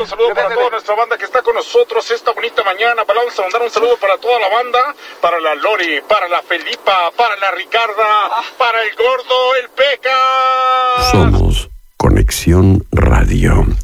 un saludo para toda nuestra banda que está con nosotros esta bonita mañana. Vamos a mandar un saludo para toda la banda, para la Lori, para la Felipa, para la Ricarda, para el Gordo, el Peca. Somos Conexión Radio.